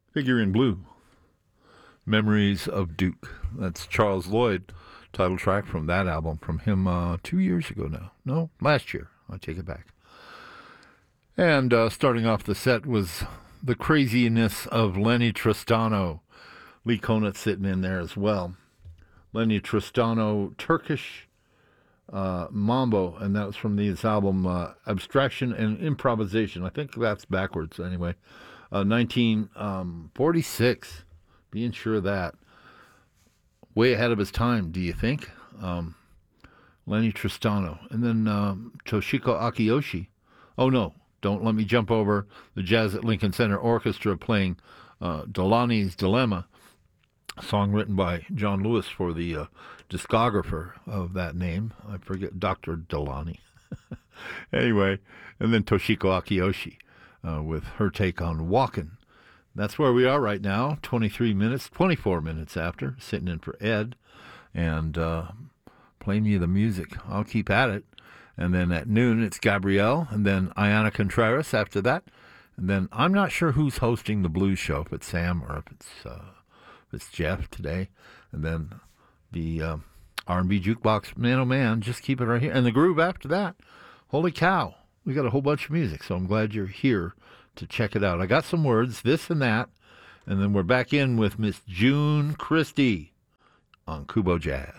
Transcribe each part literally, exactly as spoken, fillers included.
Figure in Blue, Memories of Duke. That's Charles Lloyd, title track from that album from him uh, two years ago now. No, last year. I take it back. And uh, starting off the set was the craziness of Lenny Tristano. Lee Konitz sitting in there as well. Lenny Tristano, Turkish uh, Mambo, and that was from his album uh, Abstraction and Improvisation. I think that's backwards anyway. Uh, nineteen forty-six, being sure of that. Way ahead of his time, do you think? Um, Lenny Tristano. And then um, Toshiko Akiyoshi. Oh, no, don't let me jump over the Jazz at Lincoln Center Orchestra playing uh, Delaney's Dilemma, a song written by John Lewis for the uh, discographer of that name. I forget, Doctor Delaney. Anyway, and then Toshiko Akiyoshi. Uh, with her take on Walkin'. That's where we are right now, twenty-three minutes, twenty-four minutes after, sitting in for Ed, and uh, playing you the music. I'll keep at it. And then at noon, it's Gabrielle, and then Ayana Contreras after that. And then I'm not sure who's hosting the blues show, if it's Sam or if it's, uh, if it's Jeff today. And then the uh, R and B Jukebox, man oh man, just keep it right here. And the groove after that, holy cow. We got a whole bunch of music, so I'm glad you're here to check it out. I got some words, this and that, and then we're back in with Miss June Christie on Kubo Jazz.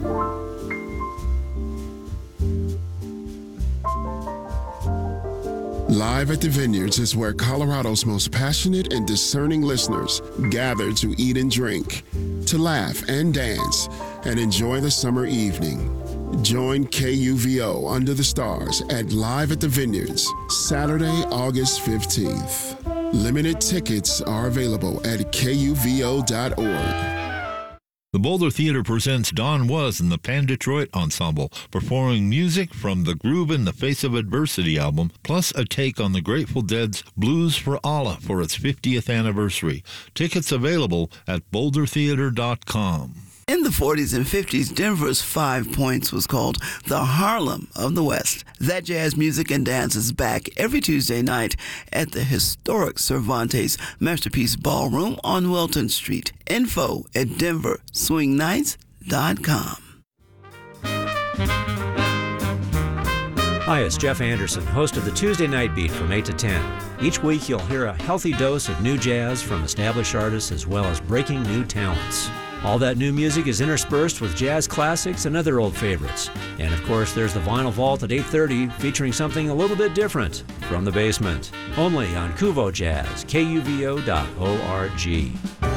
Live at the Vineyards is where Colorado's most passionate and discerning listeners gather to eat and drink, to laugh and dance, and enjoy the summer evening. Join K U V O Under the Stars at Live at the Vineyards, Saturday, August fifteenth. Limited tickets are available at K U V O dot org. The Boulder Theater presents Don Was and the Pan Detroit Ensemble, performing music from the Groove in the Face of Adversity album, plus a take on the Grateful Dead's Blues for Allah for its fiftieth anniversary. Tickets available at boulder theater dot com. In the forties and fifties, Denver's Five Points was called the Harlem of the West. That jazz music and dance is back every Tuesday night at the historic Cervantes Masterpiece Ballroom on Wilton Street. Info at denver swing nights dot com. Hi, it's Jeff Anderson, host of the Tuesday Night Beat from eight to ten. Each week you'll hear a healthy dose of new jazz from established artists as well as breaking new talents. All that new music is interspersed with jazz classics and other old favorites. And of course, there's the Vinyl Vault at eight thirty featuring something a little bit different from the basement. Only on Kuvo Jazz, K U V O dot org.